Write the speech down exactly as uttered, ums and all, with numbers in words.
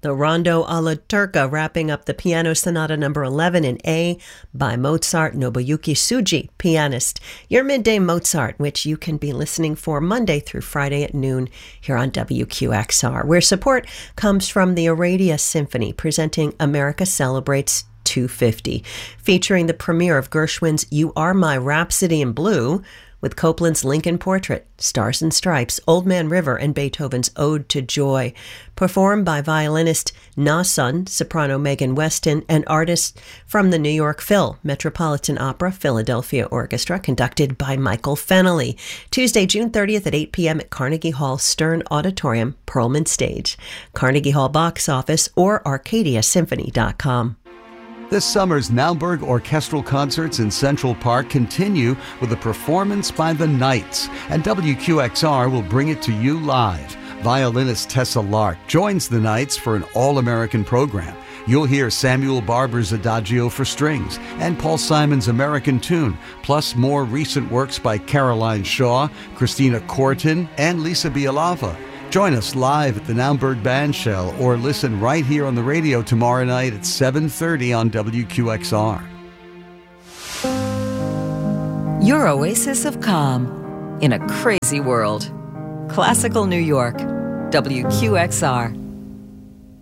The Rondo alla Turca, wrapping up the Piano Sonata number eleven in A by Mozart, Nobuyuki Tsuji, pianist. Your Midday Mozart, which you can be listening for Monday through Friday at noon here on W Q X R, where support comes from the Aradia Symphony, presenting America Celebrates two fifty, featuring the premiere of Gershwin's You Are My Rhapsody in Blue, with Copland's Lincoln Portrait, Stars and Stripes, Old Man River, and Beethoven's Ode to Joy, performed by violinist Na Sun, soprano Megan Weston, and artists from the New York Phil, Metropolitan Opera, Philadelphia Orchestra, conducted by Michael Fennelly. Tuesday, June thirtieth at eight p.m. at Carnegie Hall Stern Auditorium, Perlman Stage. Carnegie Hall box office or arcadia symphony dot com. This summer's Naumburg Orchestral Concerts in Central Park continue with a performance by the Knights, and W Q X R will bring it to you live. Violinist Tessa Lark joins the Knights for an all-American program. You'll hear Samuel Barber's Adagio for strings and Paul Simon's American Tune, plus more recent works by Caroline Shaw, Christina Corton, and Lisa Bialava. Join us live at the Naumburg Bandshell or listen right here on the radio tomorrow night at seven thirty on W Q X R. Your oasis of calm in a crazy world. Classical New York, W Q X R.